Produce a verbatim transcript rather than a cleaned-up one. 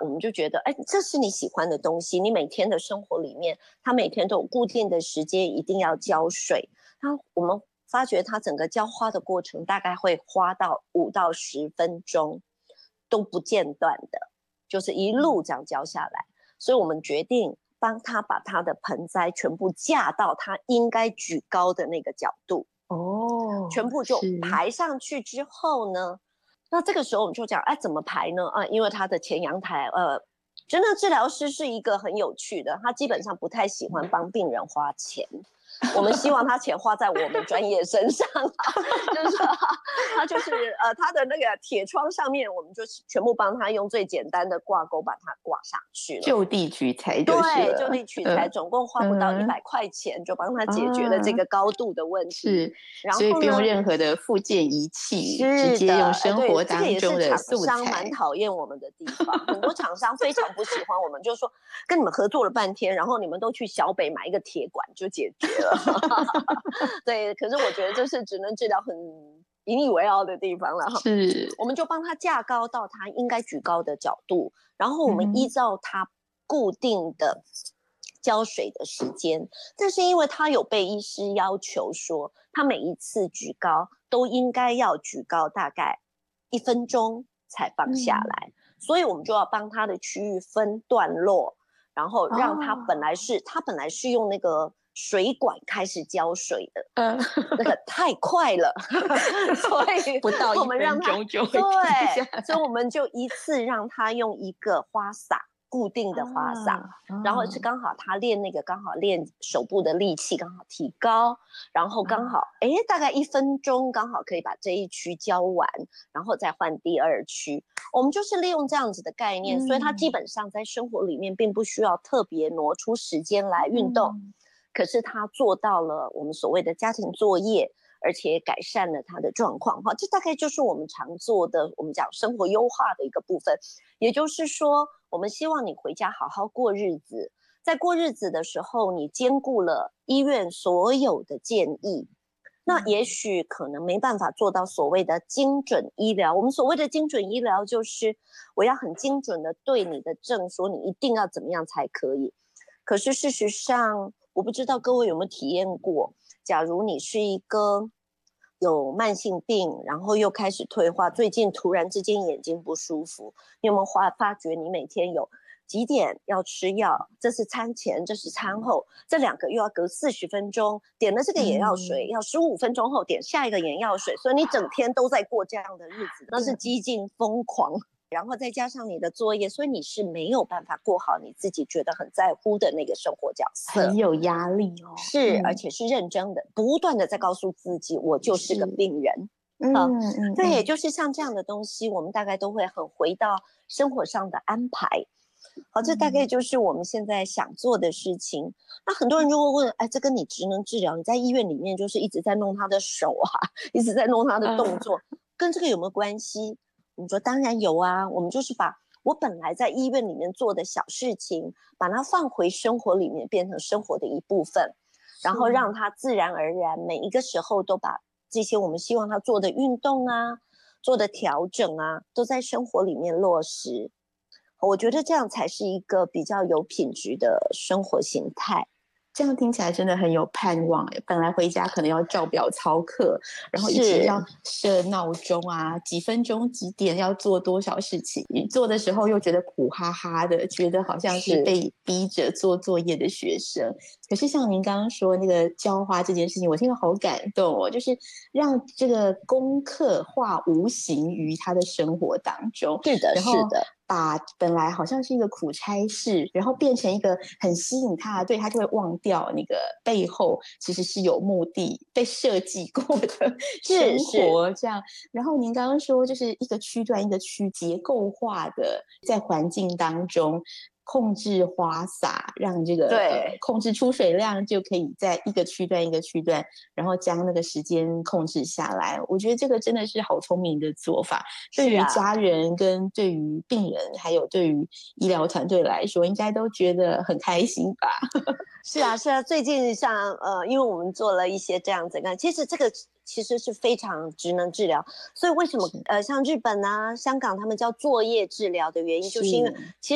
我们就觉得，哎，这是你喜欢的东西，你每天的生活里面，它每天都有固定的时间，一定要浇水。它我们发觉它整个浇花的过程大概会花到五到十分钟，都不间断的，就是一路这样浇下来。所以我们决定帮他把他的盆栽全部架到他应该举高的那个角度。 哦， 全部就排上去之后呢，那这个时候我们就讲，哎，怎么排呢？啊，因为他的前阳台，呃，真的治疗师是一个很有趣的，他基本上不太喜欢帮病人花钱。我们希望他钱花在我们专业身上啊，就是说他就是呃他的那个铁窗上面，我们就全部帮他用最简单的挂钩把它挂上去了， 就地取材就是了。 对，就地取材， 嗯、 总共花不到一百块钱，就帮他解决了这个高度的问题。 是，所以不用然后呢， 任何的附件仪器，直是的， 接用哎，对， 生活这个也当中的是厂素材。 商蛮讨厌我们的地方，很多厂商非常不喜欢我们，就是说跟你们合作了半天，然后你们都去小北买一个铁管就解决了。对，可是我觉得这是职能治疗很引以为傲的地方了哈。 是， 我们就帮他架高到他应该举高的角度，然后我们依照他固定的浇水的时间，但是因为他有被医师要求说，他每一次举高都应该要举高大概一分钟才放下来，嗯、所以我们就要帮他的区域分段落，然后让他本来是、哦、他本来是用那个水管开始浇水的，嗯，那个太快了，所以不到一分钟就会停下来， 对，所以我们就一次让他用一个花洒。固定的花洒、啊，然后是刚好他练那个刚好练手部的力气刚好提高，然后刚好哎、啊、大概一分钟刚好可以把这一区浇完，然后再换第二区。我们就是利用这样子的概念，嗯、所以他基本上在生活里面并不需要特别挪出时间来运动，嗯、可是他做到了我们所谓的家庭作业。而且改善了他的状况，这大概就是我们常做的，我们讲生活优化的一个部分。也就是说，我们希望你回家好好过日子，在过日子的时候，你兼顾了医院所有的建议。那也许可能没办法做到所谓的精准医疗。我们所谓的精准医疗，就是我要很精准的对你的症说你一定要怎么样才可以。可是事实上，我不知道各位有没有体验过，假如你是一个有慢性病，然后又开始退化，最近突然之间眼睛不舒服，你有没有发发觉你每天有几点要吃药？这是餐前，这是餐后，这两个又要隔四十分钟，点了这个眼药水，嗯、要十五分钟后点下一个眼药水，所以你整天都在过这样的日子，那是几近疯狂。然后再加上你的作业，所以你是没有办法过好你自己觉得很在乎的那个生活角色， 很有压力哦。 是，嗯、而且是认真的，不断的在告诉自己，我就是个病人。 嗯嗯， 对，也就是像这样的东西，我们大概都会很回到生活上的安排。好，这大概就是我们现在想做的事情。嗯、那很多人就会问，哎，这跟你职能治疗，你在医院里面就是一直在弄他的手啊，一直在弄他的动作，嗯、跟这个有没有关系？我们说当然有啊，我们就是把我本来在医院里面做的小事情，把它放回生活里面，变成生活的一部分，然后让它自然而然每一个时候都把这些我们希望他做的运动啊，做的调整啊，都在生活里面落实。我觉得这样才是一个比较有品质的生活形态。 这样听起来真的很有盼望耶，本来回家可能要照表操课，然后一直要设闹钟啊，几分钟几点要做多少事情，做的时候又觉得苦哈哈的，觉得好像是被逼着做作业的学生。可是像您刚刚说那个浇花这件事情，我听了好感动哦，就是让这个功课化无形于他的生活当中。 是的，是的。 把本来好像是一个苦差事，然后变成一个很吸引他，对，他就会忘掉那个背后其实是有目的、被设计过的生活这样。然后您刚刚说，就是一个区段一个区结构化的在环境当中控制花洒，让这个、呃、控制出水量，就可以在一个区段一个区段，然后将那个时间控制下来。我觉得这个真的是好聪明的做法，对于家人跟对于病人还有对于医疗团队来说，应该都觉得很开心吧。 是啊是啊，最近像呃，因为我们做了一些这样子，其实这个其实是非常职能治疗，所以为什么呃像日本啊、香港他们叫作业治疗的原因，就是因为其实